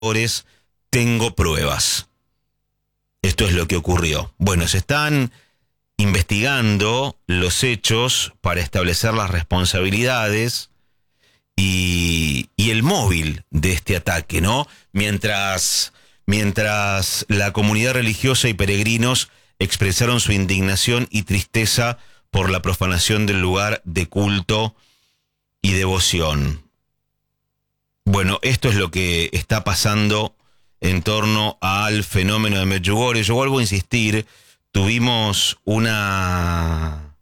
tengo pruebas. Esto es lo que ocurrió. Bueno, se están investigando los hechos para establecer las responsabilidades y el móvil de este ataque, ¿no? Mientras la comunidad religiosa y peregrinos expresaron su indignación y tristeza por la profanación del lugar de culto y devoción. Bueno, esto es lo que está pasando en torno al fenómeno de Medjugorje. Yo vuelvo a insistir, tuvimos una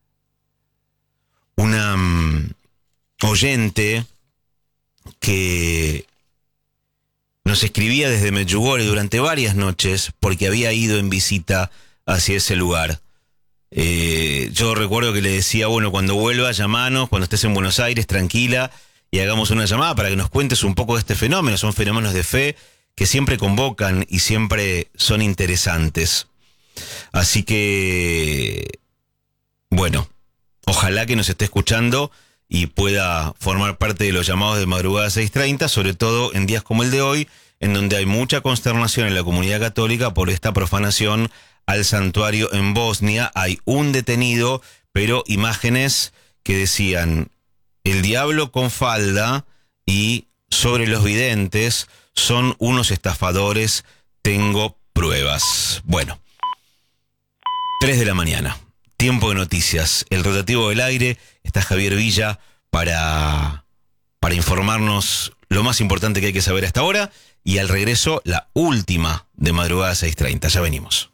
oyente que nos escribía desde Medjugorje durante varias noches porque había ido en visita hacia ese lugar. Yo recuerdo que le decía, bueno, cuando vuelvas, llamanos, cuando estés en Buenos Aires, tranquila, y hagamos una llamada para que nos cuentes un poco de este fenómeno. Son fenómenos de fe que siempre convocan y siempre son interesantes. Así que, bueno, ojalá que nos esté escuchando y pueda formar parte de los llamados de madrugada 6:30, sobre todo en días como el de hoy, en donde hay mucha consternación en la comunidad católica por esta profanación al santuario en Bosnia. Hay un detenido, pero imágenes que decían el diablo con falda y sobre los videntes son unos estafadores, tengo pruebas. Bueno, 3 de la mañana, tiempo de noticias, el rotativo del aire, está Javier Villa para informarnos lo más importante que hay que saber hasta ahora, y al regreso la última de madrugada 6:30, ya venimos.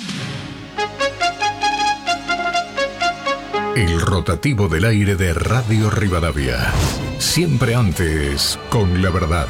El rotativo del aire de Radio Rivadavia. Siempre antes, con la verdad.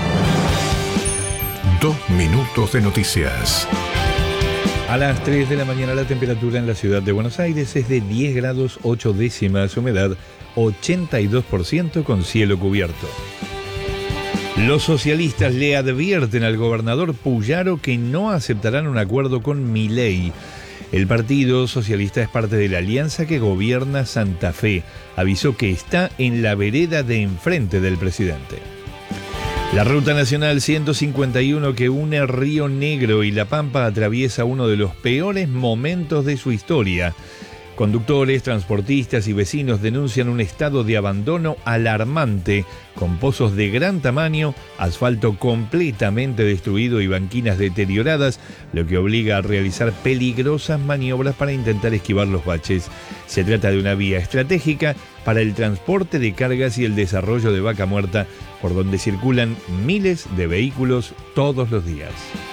2 minutos de noticias. A las 3 de la mañana la temperatura en la ciudad de Buenos Aires es de 10 grados 8 décimas, humedad 82% con cielo cubierto. Los socialistas le advierten al gobernador Puyaro que no aceptarán un acuerdo con Milei. El Partido Socialista es parte de la alianza que gobierna Santa Fe. Avisó que está en la vereda de enfrente del presidente. La Ruta Nacional 151 que une Río Negro y La Pampa atraviesa uno de los peores momentos de su historia. Conductores, transportistas y vecinos denuncian un estado de abandono alarmante, con pozos de gran tamaño, asfalto completamente destruido y banquinas deterioradas, lo que obliga a realizar peligrosas maniobras para intentar esquivar los baches. Se trata de una vía estratégica para el transporte de cargas y el desarrollo de Vaca Muerta, por donde circulan miles de vehículos todos los días.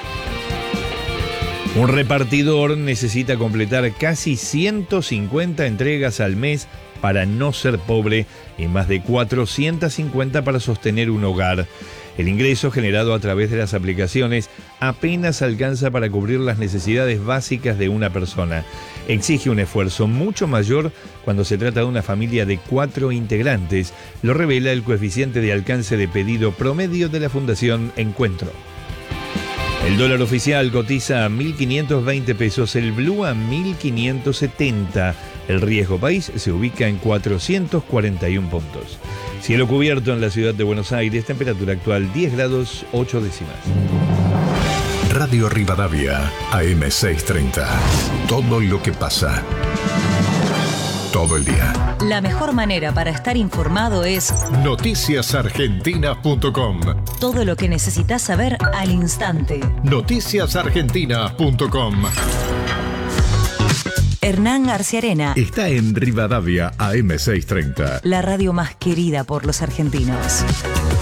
Un repartidor necesita completar casi 150 entregas al mes para no ser pobre y más de 450 para sostener un hogar. El ingreso generado a través de las aplicaciones apenas alcanza para cubrir las necesidades básicas de una persona. Exige un esfuerzo mucho mayor cuando se trata de una familia de 4 integrantes, lo revela el coeficiente de alcance de pedido promedio de la Fundación Encuentro. El dólar oficial cotiza a 1.520 pesos, el blue a 1.570. El riesgo país se ubica en 441 puntos. Cielo cubierto en la ciudad de Buenos Aires, temperatura actual 10 grados 8 décimas. Radio Rivadavia, AM 630. Todo lo que pasa. Todo el día. La mejor manera para estar informado es noticiasargentina.com. Todo lo que necesitas saber al instante. noticiasargentina.com. Hernán Garciarena Está en Rivadavia, AM 630. la radio más querida por los argentinos.